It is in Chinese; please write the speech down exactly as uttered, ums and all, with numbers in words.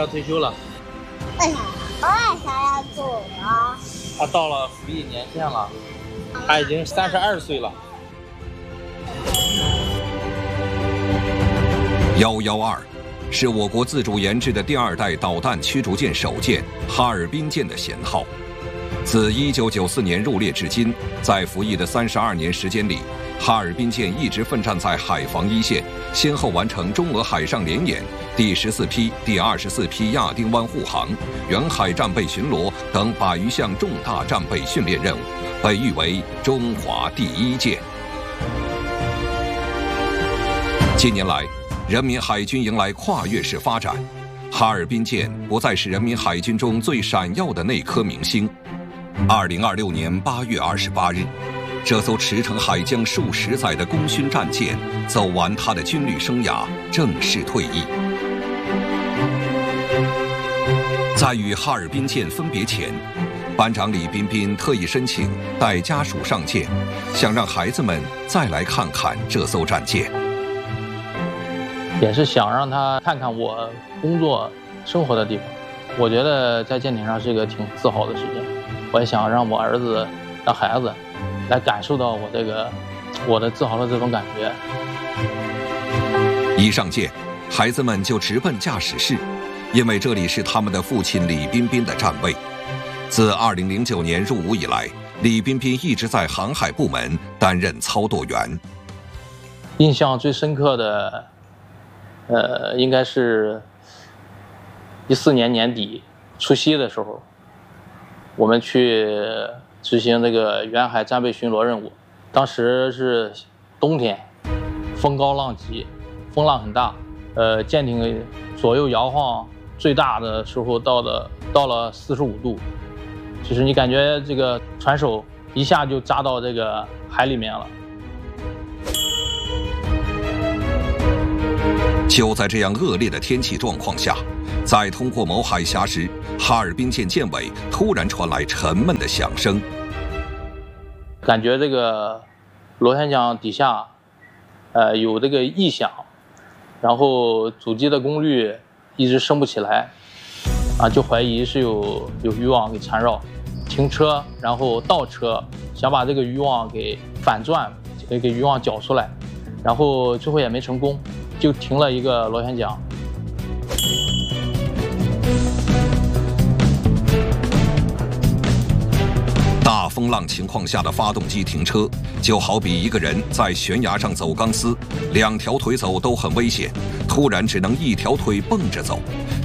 要退休了。 为啥？为啥要走呢？ 他到了服役年限了，他已经三十二岁了。 幺幺二是我国自主研制的第二代导弹驱逐舰首舰哈尔滨舰的舷号。自一九九四年入列至今，在服役的三十二年时间里，哈尔滨舰一直奋战在海防一线，先后完成中俄海上联演、第十四批、第二十四批亚丁湾护航、远海战备巡逻等百余项重大战备训练任务，被誉为中华第一舰。近年来，人民海军迎来跨越式发展，哈尔滨舰不再是人民海军中最闪耀的那颗明星。二零二六年八月二十八日，这艘驰骋海疆数十载的功勋战舰走完它的军旅生涯，正式退役。在与哈尔滨舰分别前，班长李彬彬特意申请带家属上舰，想让孩子们再来看看这艘战舰。 也是想让他看看我工作生活的地方。我觉得在舰艇上是一个挺自豪的事情，我也想让我儿子、让孩子来感受到我这个我的自豪的这种感觉。 一上舰，孩子们就直奔驾驶室，因为这里是他们的父亲李彬彬的站位。自二零零九年入伍以来，李彬彬一直在航海部门担任操舵员。 印象最深刻的呃，应该是一四年年底除夕的时候，我们去执行这个远海战备巡逻任务。当时是冬天，风高浪急，风浪很大，呃，舰艇左右摇晃，最大的时候到了到了四十五度，就是你感觉这个船手一下就扎到这个海里面了。 就在这样恶劣的天气状况下，在通过某海峡时，哈尔滨舰舰尾突然传来沉闷的响声， 感觉这个螺旋桨底下，呃，有这个异响，然后主机的功率一直升不起来，啊，就怀疑是有有渔网给缠绕，停车，然后倒车，想把这个渔网给反转，给给渔网绞出来，然后最后也没成功。就停了一个螺旋桨。 大风浪情况下的发动机停车，就好比一个人在悬崖上走钢丝，两条腿走都很危险，突然只能一条腿蹦着走，